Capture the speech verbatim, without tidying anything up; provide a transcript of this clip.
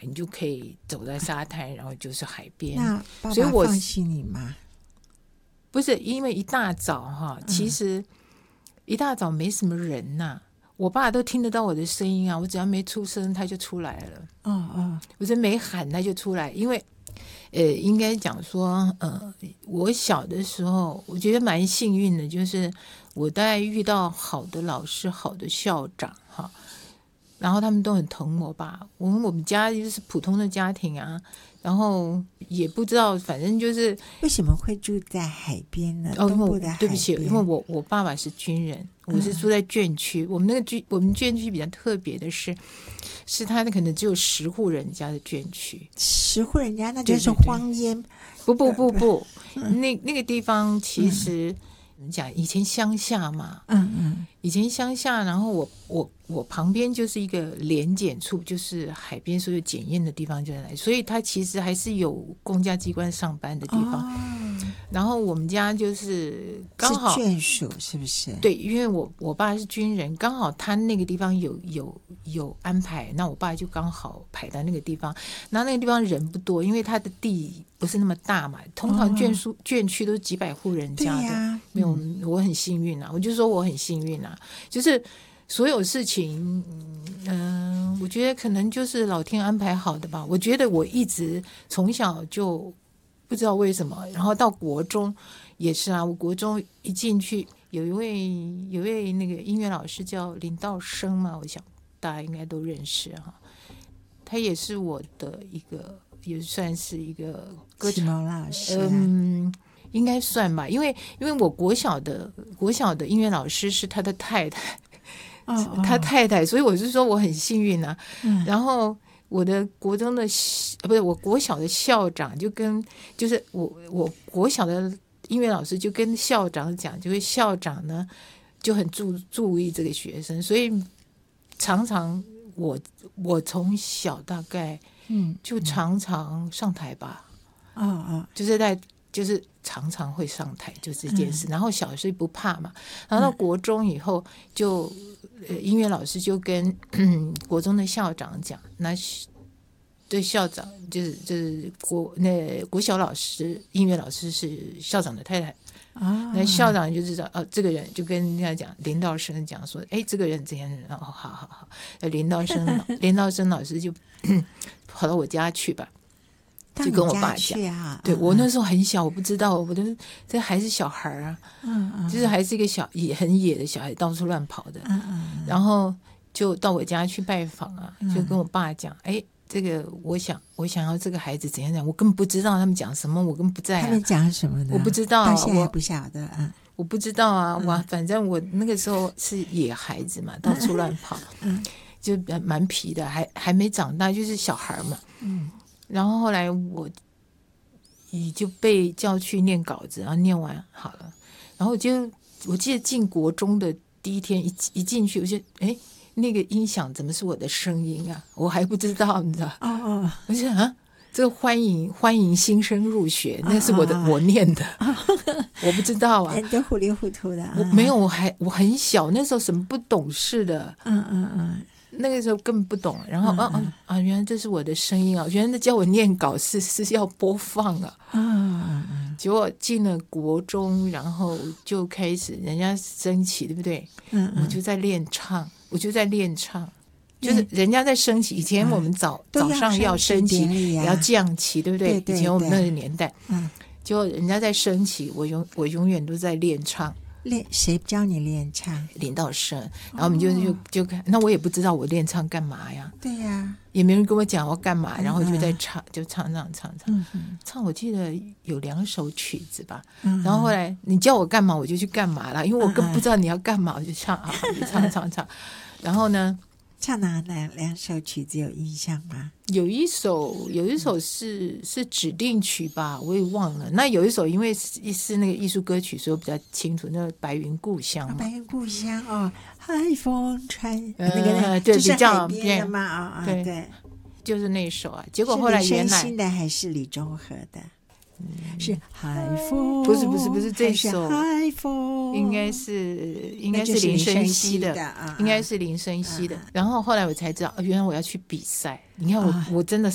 你就可以走在沙滩，然后就是海边。 那爸所以我爸放心你吗？ 不是因为一大早哈， 嗯其实一大早没什么人呐、我爸都听得到我的声音啊，我只要没出声他就出来了， 哦哦， 我这没喊他就出来。因为呃，应该讲说，呃，我小的时候我觉得蛮幸运的，就是我大概遇到好的老师、好的校长哈，然后他们都很疼我吧。我们我们家就是普通的家庭啊，然后也不知道，反正就是为什么会住在海边呢？ 哦，因为我东部的海边。 对不起，因为我我爸爸是军人，我是住在眷区。我们那个居我们眷区比较特别的是，是他的可能只有十户人家的眷区。 十户人家那就是对对对荒烟。 不不不不，那那个地方其实怎么讲？以前乡下嘛， 嗯嗯以前乡下，然后我我我旁边就是一个联检处，就是海边所有检验的地方就在那里，所以它其实还是有公家机关上班的地方。 哦， 然后我们家就是刚好是眷属是不是？ 对，因为我我爸是军人，刚好他那个地方有有有安排，那我爸就刚好排到那个地方。那那个地方人不多，因为他的地不是那么大嘛，通常眷属、哦、眷区都是几百户人家的。 对呀、 没有，我很幸运啊，我就说我很幸运啊，就是所有事情，嗯、呃，我觉得可能就是老天安排好的吧。我觉得我一直从小就不知道为什么，然后到国中也是啊，我国中一进去，有一位有一位那个音乐老师叫林道生嘛，我想大家应该都认识哈，他也是我的一个，也算是一个歌唱老师、啊， 嗯。应该算吧，因为因为我国小的国小的音乐老师是他的太太， 哦哦他太太，所以我是说我很幸运啊。 嗯、 然后我的国中的不是我国小的校长就跟就是我我国小的音乐老师就跟校长讲，就是校长呢就很注注意这个学生，所以常常我我从小大概嗯就常常上台吧， 哦哦， 就是在。就是常常会上台，就这件事。嗯、然后小时候不怕嘛，然后到国中以后就，呃，音乐老师就跟、嗯、国中的校长讲，那对校长就是就是国那国小老师，音乐老师是校长的太太。 啊， 那校长就知道哦，这个人就跟人家讲林道生讲说，哎，这个人怎样人哦，好好好，林道生林道生老师就跑到我家去吧。就跟我爸讲、 啊、 对、嗯、我那时候很小，我不知道，我的这还是小孩啊， 嗯嗯， 就是还是一个小也很野的小孩，到处乱跑的， 嗯嗯， 然后就到我家去拜访啊，就跟我爸讲，哎、嗯，这个我想我想要这个孩子怎样讲，我根本不知道他们讲什么，我根本不在、啊， 他们讲什么呢？ 我不知道、啊， 到现在不晓得，嗯， 我不知道啊，我、嗯、反正我那个时候是野孩子嘛，到处乱跑， 嗯， 就蛮皮的，还还没长大，就是小孩嘛， 嗯， 然后后来我。你就被叫去念稿子，然后念完好了，然后我就我记得进国中的第一天一一进去，我就哎，那个音响怎么是我的声音啊？我还不知道，你知道？ 哦哦， 我就想啊，这个欢迎欢迎新生入学，那是我的、哦、我念的，哦、我不知道啊， 人都糊里糊涂的、啊。 我没有，我还我很小，那时候什么不懂事的， 嗯嗯嗯。 那个时候根本不懂，然后啊啊啊！原来这是我的声音啊！原来叫我念稿是是要播放啊！ 嗯嗯，结果进了国中，然后就开始人家升旗，对不对？ 嗯嗯， 我就在练唱，我就在练唱，就是人家在升旗。以前我们早、嗯、早上要升旗，也要降旗，对不对？ 对对对， 以前我们那个年代， 嗯， 结果人家在升旗，我永我永远都在练唱。 练谁教你练唱？ 林道生，然后我们就、哦、就就看，那我也不知道我练唱干嘛呀？ 对呀， 也没人跟我讲我干嘛，然后就在唱，嗯、就唱唱唱唱、 嗯、 唱。我记得有两首曲子吧， 嗯、 然后后来你叫我干嘛，我就去干嘛了，因为我更不知道你要干嘛，我就唱啊，就唱唱唱。然后呢？ 唱哪两两首曲子有印象吗？ 有一首，有一首是、嗯、是指定曲吧，我也忘了。那有一首，因为是是那个艺术歌曲，所以我比较清楚。那个《白云故乡》嘛， 白云故乡哦，海风吹、 呃、 那个对， 就是比较海边的嘛啊、哦、 对对， 就是那首啊。结果后来原来是李的还是李中和的？嗯、是海风， 不是不是不是这首， 海风应该是应该是林生熙的， 的啊、 应该是林生熙的。啊、然后后来我才知道，原来我要去比赛。你看我、啊、我真的